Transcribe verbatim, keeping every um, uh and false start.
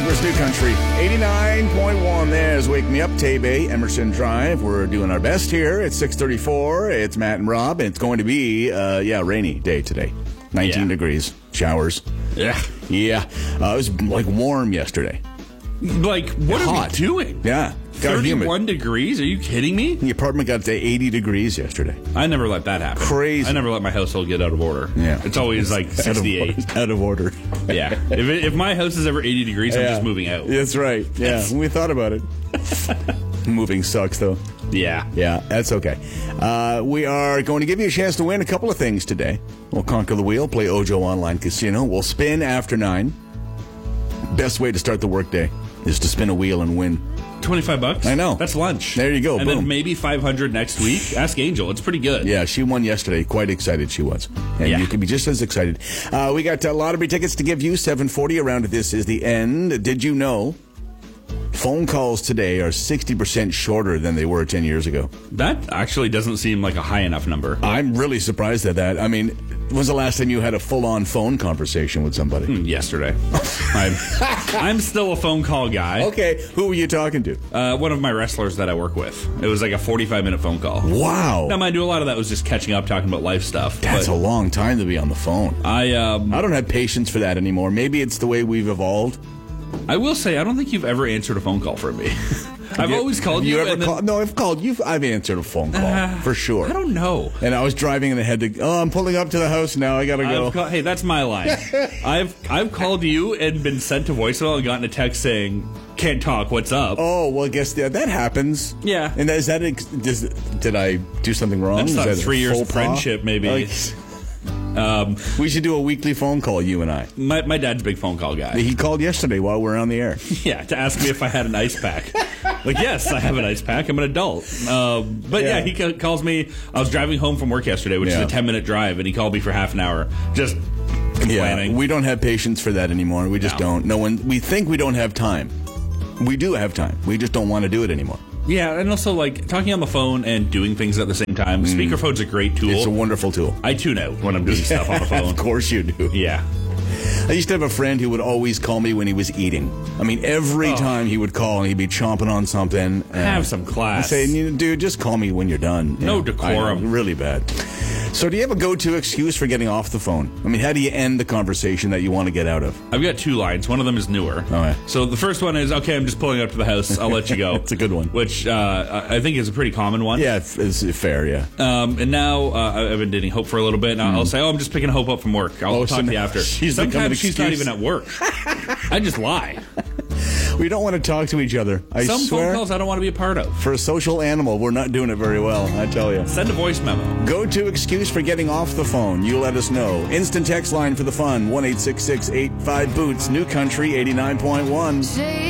Where's New Country? eighty-nine point one. There's Wake Me Up, Taybay, Emerson Drive. We're doing our best here. It's six thirty-four. It's Matt and Rob. And it's going to be, uh, yeah, rainy day today. nineteen Yeah. degrees. Showers. Yeah. Yeah. Uh, it was like warm yesterday. Like, what Yeah, are hot. we doing? Yeah. Got humid. thirty-one degrees? Are you kidding me? The apartment got to eighty degrees yesterday. I never let that happen. Crazy. I never let my household get out of order. Yeah. It's always like sixty-eight. Out of, out of order. Yeah. If, it, if my house is ever eighty degrees, I'm Yeah. just moving out. That's right. Yeah. That's- We thought about it. Moving sucks, though. Yeah. Yeah, that's okay. Uh, we are going to give you a chance to win a couple of things today. We'll conquer the wheel, play Ojo Online Casino. We'll spin after nine. Best way to start the workday is to spin a wheel and win. twenty-five bucks? I know. That's lunch. There you go, And boom. then maybe five hundred next week. Ask Angel. It's pretty good. Yeah, she won yesterday. Quite excited she was. And Yeah. you can be just as excited. Uh, we got uh, lottery tickets to give you, seven forty around This Is the End. Did you know phone calls today are sixty percent shorter than they were ten years ago? That actually doesn't seem like a high enough number. I'm really surprised at that. I mean, when was the last time you had a full-on phone conversation with somebody? Yesterday. I'm, I'm still a phone call guy. Okay, who were you talking to? Uh, one of my wrestlers that I work with. It was like a forty-five minute phone call. Wow. Now, mind you, a lot of that was just catching up, talking about life stuff. That's but a long time to be on the phone. I, um, I don't have patience for that anymore. Maybe it's the way we've evolved. I will say, I don't think you've ever answered a phone call from me. I've You- always called have you. you ever and then- called? No, I've called you. I've answered a phone call Uh, for sure. I don't know. And I was driving and I had to. Oh, I'm pulling up to the house now. I gotta go. I've call, hey, that's my line. I've I've called you and been sent to voicemail and gotten a text saying, "Can't talk. What's up?" Oh well, guess that that happens. Yeah. And that, is that ex- does, did I do something wrong? That's Is not that a three years faux of pas? friendship, maybe. Like, Um, we should do a weekly phone call, you and I. my my dad's a big phone call guy. He called yesterday while we are on the air. Yeah, to ask me if I had an ice pack. Like, yes, I have an ice pack. I'm an adult. Uh, but yeah, Yeah. he ca- calls me. I was driving home from work yesterday, which Yeah. is a ten minute drive, and he called me for half an hour, just complaining. Yeah, we don't have patience for that anymore. We just No. don't. No one. We think we don't have time. We do have time. We just don't want to do it anymore. Yeah, and also like talking on the phone and doing things at the same time. Speakerphone's a great tool. Mm. It's a wonderful tool. I tune out when I'm doing stuff on the phone. Of course you do. Yeah. I used to have a friend who would always call me when he was eating. I mean, every Oh. time he would call and he'd be chomping on something. And Have some I class. say, "You know, dude, just call me when you're done. You No know, decorum. I know, really bad. So do you have a go-to excuse for getting off the phone? I mean, how do you end the conversation that you want to get out of? I've got two lines. One of them is newer. Oh, yeah. So the first one is, okay, I'm just pulling up to the house. I'll let you go. It's a good one. Which uh, I I think is a pretty common one. Yeah, it's, it's fair, yeah. Um, and now uh, I've been dating Hope for a little bit, and I'll say, "Oh, I'm just picking Hope up from work. I'll Oh, talk so to you now after." she's become an Sometimes she's not excuse. even at work. I just lie. We don't want to talk to each other. I Some swear, phone calls I don't want to be a part of. for a social animal, we're not doing it very well, I tell you. Send a voice memo. Go-to excuse for getting off the phone. You let us know. Instant text line for the fun, one eight six six eight five boots. New Country eighty-nine point one.